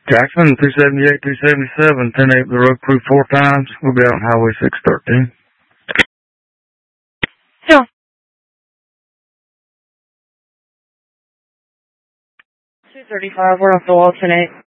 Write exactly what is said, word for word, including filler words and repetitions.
Jackson, two seventy-eight, two seventy-seven, ten eight the road crew four times. We'll be out on Highway six thirteen. Yeah. two thirty-five, we're off the wall, ten eight.